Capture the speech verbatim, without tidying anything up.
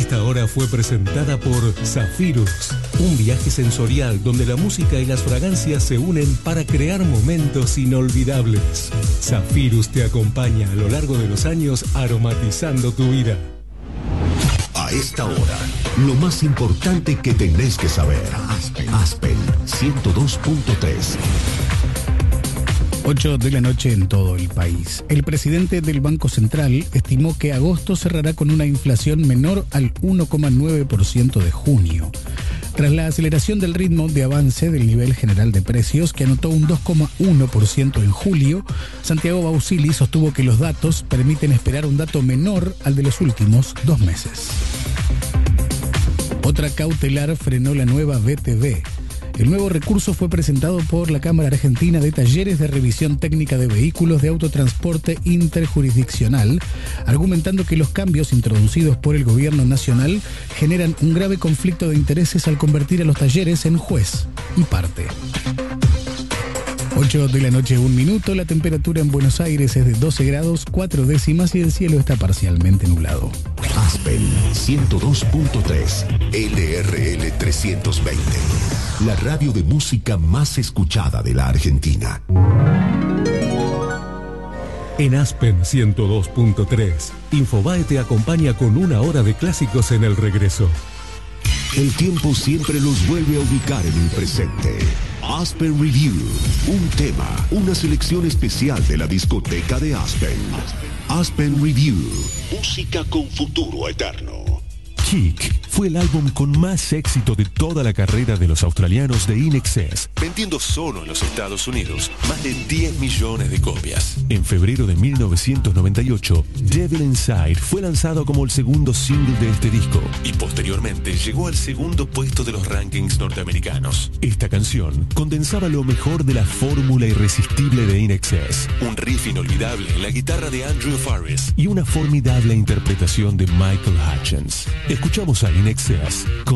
Esta hora fue presentada por Zafirus, un viaje sensorial donde la música y las fragancias se unen para crear momentos inolvidables. Zafirus te acompaña a lo largo de los años aromatizando tu vida. A esta hora, lo más importante que tenés que saber. Aspen, Aspen ciento dos punto tres. ocho de la noche en todo el país. El presidente del Banco Central estimó que agosto cerrará con una inflación menor al uno coma nueve por ciento de junio. Tras la aceleración del ritmo de avance del nivel general de precios, que anotó un dos coma uno por ciento en julio, Santiago Bausili sostuvo que los datos permiten esperar un dato menor al de los últimos dos meses. Otra cautelar frenó la nueva B T V. El nuevo recurso fue presentado por la Cámara Argentina de Talleres de Revisión Técnica de Vehículos de Autotransporte Interjurisdiccional, argumentando que los cambios introducidos por el gobierno nacional generan un grave conflicto de intereses al convertir a los talleres en juez y parte. ocho de la noche, un minuto. La temperatura en Buenos Aires es de doce grados, cuatro décimas y el cielo está parcialmente nublado. Aspen ciento dos punto tres, L R L trescientos veinte. La radio de música más escuchada de la Argentina. En Aspen ciento dos punto tres, Infobae te acompaña con una hora de clásicos en el regreso. El tiempo siempre los vuelve a ubicar en el presente. Aspen Review, un tema, una selección especial de la discoteca de Aspen. Aspen Review, música con futuro eterno. Kick fue el álbum con más éxito de toda la carrera de los australianos de In Excess, vendiendo solo en los Estados Unidos más de diez millones de copias. En febrero de mil novecientos noventa y ocho, Devil Inside fue lanzado como el segundo single de este disco y posteriormente llegó al segundo puesto de los rankings norteamericanos. Esta canción condensaba lo mejor de la fórmula irresistible de In Excess, un riff inolvidable en la guitarra de Andrew Farris y una formidable interpretación de Michael Hutchence. Escuchamos a In Excess con